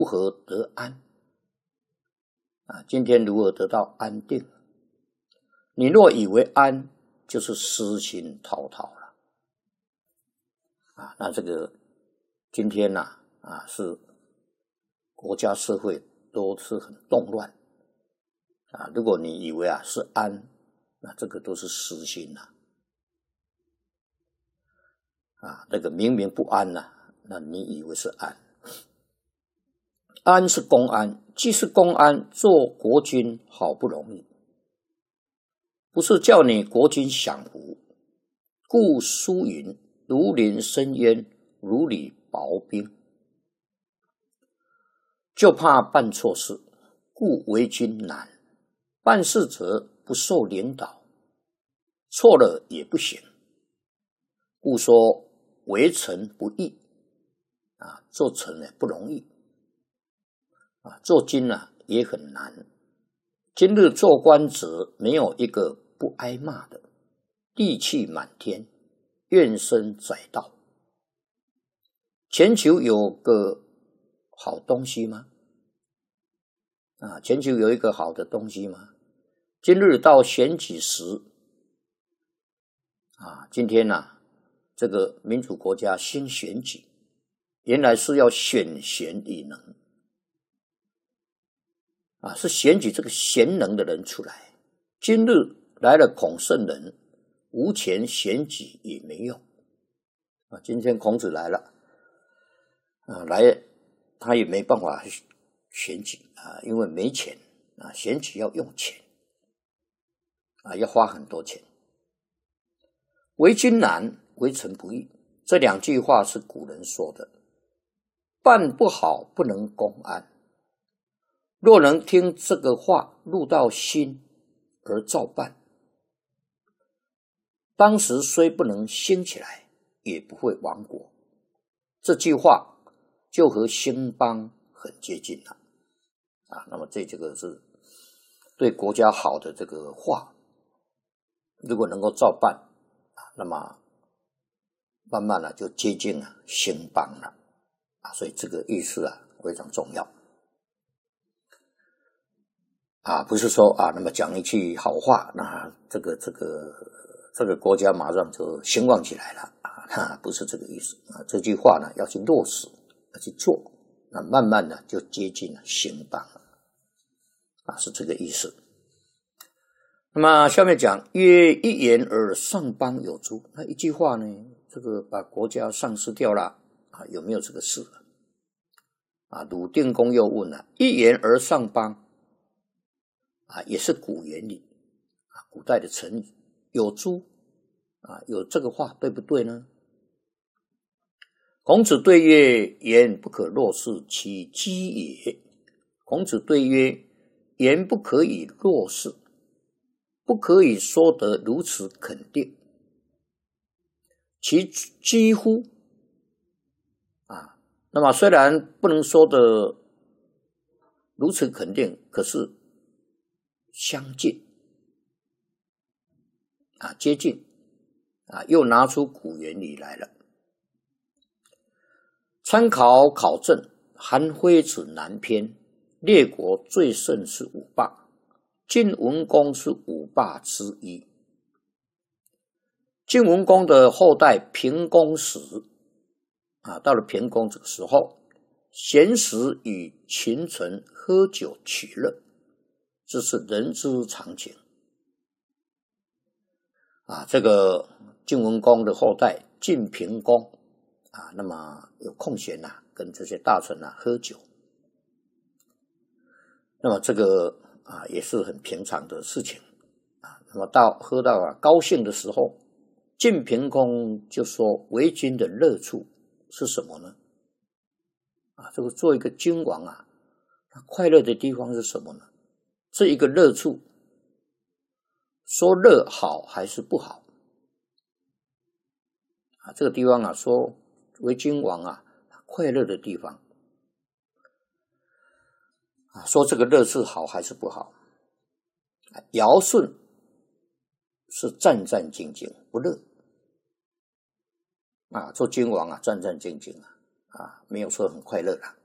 如何得安？今天如何得到安定？你若以为安，就是失心滔滔了。那这个今天是国家社会都是很动乱如果你以为是安，那这个都是失心这个明明不安那你以为是安？安是公安，既是公安，做国君好不容易，不是叫你国君享福，故书云：如临深渊，如履薄冰。就怕办错事，故为君难。办事者不受领导，错了也不行，故说为臣不易做臣不容易做君也很难。今日做官者，没有一个不挨骂的，戾气满天，怨声载道。全球有个好东西吗？全球有一个好的东西吗？今日到选举时今天这个民主国家新选举，原来是要选贤与能是选举这个贤能的人出来。今日来了孔圣人，无钱选举也没用今天孔子来了来他也没办法选举因为没钱选举要用钱要花很多钱。为君难，为臣不易，这两句话是古人说的。办不好不能公安，若能听这个话入到心而照办，当时虽不能兴起来，也不会亡国。这句话就和兴邦很接近了那么这个是对国家好的这个话，如果能够照办那么慢慢就接近兴邦了所以这个意思非常重要不是说那么讲一句好话，那这个国家马上就兴旺起来了不是这个意思这句话要去落实，要去做，那慢慢就接近兴邦了是这个意思。那么下面讲曰：一言而丧邦有诸？那一句话呢，这个把国家丧失掉了有没有这个事鲁定公又问一言而丧邦也是古原理古代的成语，有诸有这个话对不对呢？孔子对曰：言不可若是，其机也。孔子对曰：言不可以若是，不可以说得如此肯定，其几乎那么虽然不能说得如此肯定，可是相近接近又拿出古原理来了。参考考证，韩非子南篇，列国最盛是五霸，晋文公是五霸之一。晋文公的后代平公时到了平公这个时候，闲时与群臣喝酒取乐，这是人之常情这个晋文公的后代晋平公那么有空闲跟这些大臣喝酒，那么这个也是很平常的事情那么喝到高兴的时候，晋平公就说：为君的乐处是什么呢？这个做一个君王快乐的地方是什么呢？这一个乐处，说乐好还是不好这个地方说为君王快乐的地方说这个乐是好还是不好？尧舜是战战兢兢不乐做君王战战兢兢没有说很快乐